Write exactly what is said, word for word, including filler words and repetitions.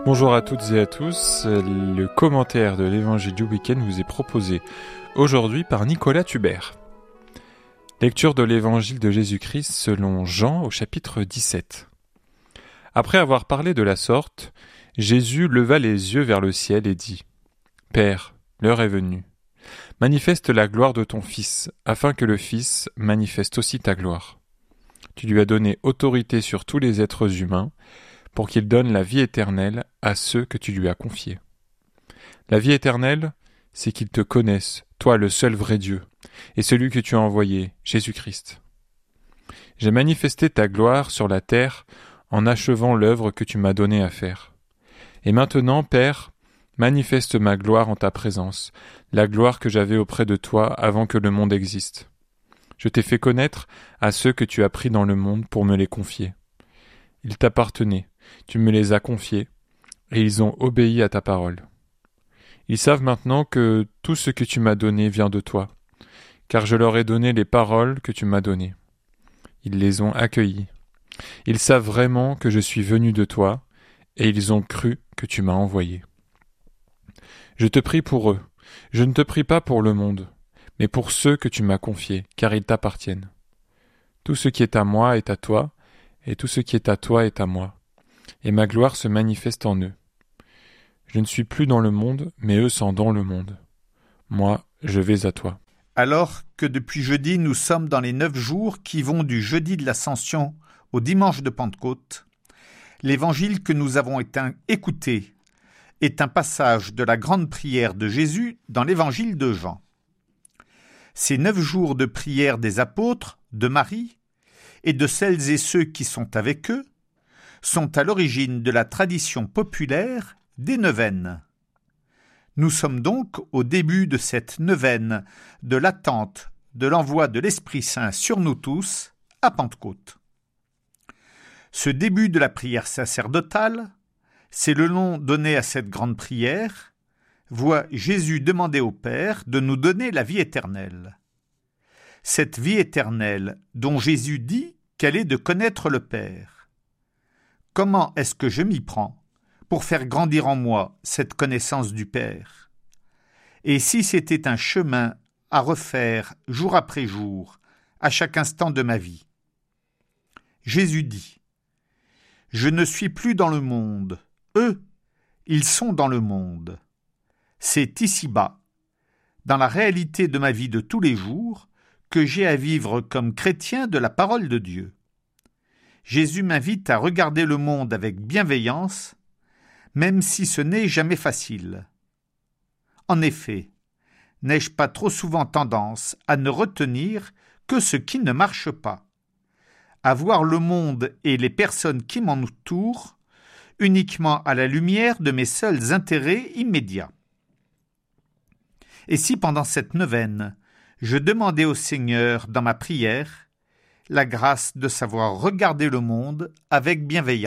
Bonjour à toutes et à tous, le commentaire de l'évangile du week-end vous est proposé aujourd'hui par Nicolas Tubert. Lecture de l'évangile de Jésus-Christ selon Jean au chapitre dix-sept. Après avoir parlé de la sorte, Jésus leva les yeux vers le ciel et dit « Père, l'heure est venue. Manifeste la gloire de ton Fils, afin que le Fils manifeste aussi ta gloire. Tu lui as donné autorité sur tous les êtres humains, pour qu'il donne la vie éternelle à ceux que tu lui as confiés. La vie éternelle, c'est qu'ils te connaissent, toi le seul vrai Dieu, et celui que tu as envoyé, Jésus-Christ. J'ai manifesté ta gloire sur la terre en achevant l'œuvre que tu m'as donnée à faire. Et maintenant, Père, manifeste ma gloire en ta présence, la gloire que j'avais auprès de toi avant que le monde existe. Je t'ai fait connaître à ceux que tu as pris dans le monde pour me les confier. Ils t'appartenaient, tu me les as confiés, et ils ont obéi à ta parole. Ils savent maintenant que tout ce que tu m'as donné vient de toi, car je leur ai donné les paroles que tu m'as données. Ils les ont accueillies. Ils savent vraiment que je suis venu de toi, et ils ont cru que tu m'as envoyé. Je te prie pour eux, je ne te prie pas pour le monde, mais pour ceux que tu m'as confiés, car ils t'appartiennent. Tout ce qui est à moi est à toi, et tout ce qui est à toi est à moi, et ma gloire se manifeste en eux. Je ne suis plus dans le monde, mais eux sont dans le monde. Moi, je vais à toi. » Alors que depuis jeudi, nous sommes dans les neuf jours qui vont du jeudi de l'Ascension au dimanche de Pentecôte, l'évangile que nous avons écouté est un passage de la grande prière de Jésus dans l'évangile de Jean. Ces neuf jours de prière des apôtres, de Marie, et de celles et ceux qui sont avec eux, sont à l'origine de la tradition populaire des neuvaines. Nous sommes donc au début de cette neuvaine de l'attente de l'envoi de l'Esprit Saint sur nous tous à Pentecôte. Ce début de la prière sacerdotale, c'est le nom donné à cette grande prière, voit Jésus demander au Père de nous donner la vie éternelle. Cette vie éternelle dont Jésus dit qu'elle est de connaître le Père. Comment est-ce que je m'y prends pour faire grandir en moi cette connaissance du Père? Et si c'était un chemin à refaire jour après jour, à chaque instant de ma vie? Jésus dit « Je ne suis plus dans le monde, eux, ils sont dans le monde. » C'est ici-bas, dans la réalité de ma vie de tous les jours, que j'ai à vivre comme chrétien de la parole de Dieu. Jésus m'invite à regarder le monde avec bienveillance, même si ce n'est jamais facile. En effet, n'ai-je pas trop souvent tendance à ne retenir que ce qui ne marche pas, à voir le monde et les personnes qui m'entourent uniquement à la lumière de mes seuls intérêts immédiats? Et si pendant cette neuvaine, je demandais au Seigneur, dans ma prière, la grâce de savoir regarder le monde avec bienveillance.